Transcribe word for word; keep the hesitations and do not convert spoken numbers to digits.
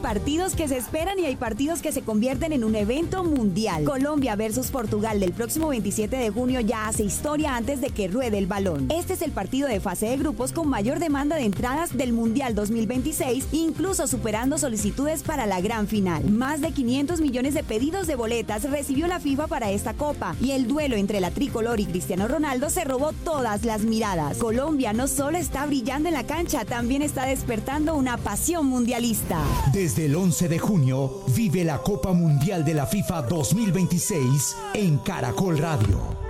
partidos que se esperan y hay partidos que se convierten en un evento mundial. Colombia versus Portugal del próximo veintisiete de junio ya hace historia antes de que ruede el balón. Este es el partido de fase de grupos con mayor demanda de entradas del Mundial dos mil veintiséis, incluso superando solicitudes para la gran final. Más de quinientos millones de pedidos de boletas recibió la FIFA para esta copa y el duelo entre la tricolor y Cristiano Ronaldo se robó todas las miradas. Colombia no solo está brillando en la cancha, también está despertando una pasión mundialista. Desde el once de junio, vive la Copa Mundial de la FIFA dos mil veintiséis en Caracol Radio.